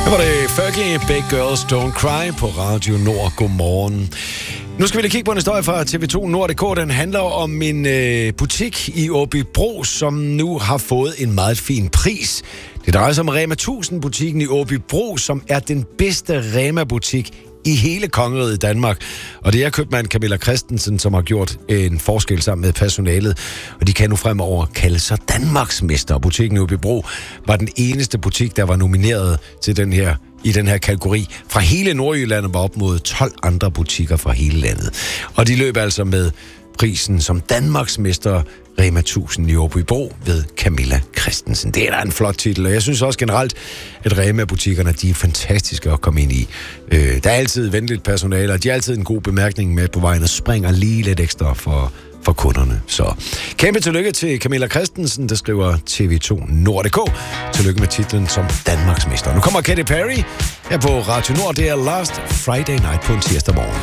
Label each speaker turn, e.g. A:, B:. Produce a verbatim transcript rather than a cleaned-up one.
A: Her var det Fergie, Big Girls Don't Cry på Radio Nord. Godmorgen. Nu skal vi lige kigge på en historie fra T V to Nord punktum d k. Den handler om en øh, butik i Åbybro, som nu har fået en meget fin pris. Det drejer sig om Rema tusind-butikken i Åbybro, som er den bedste Rema-butik i hele kongeriget Danmark. Og det er købmand Camilla Christensen, som har gjort en forskel sammen med personalet. Og de kan nu fremover kalde sig Danmarksmester. Butikken i Åbybro var den eneste butik, der var nomineret til den her i den her kategori. Fra hele Nordjylland var op mod tolv andre butikker fra hele landet. Og de løb altså med prisen som Danmarksmester Rema tusind i Åbybro ved Camilla Christensen. Det er da en flot titel, og jeg synes også generelt, at Rema-butikkerne, de er fantastiske at komme ind i. Øh, der er altid venligt personale, og de har altid en god bemærkning med på vejen, og springer lige lidt ekstra for, for kunderne. Så kæmpe tillykke til Camilla Christensen, der skriver T V to Nord punktum d k. Tillykke med titlen som Danmarksmester. Nu kommer Katy Perry her på Radio Nord. Det er Last Friday Night på en tirsdag morgen.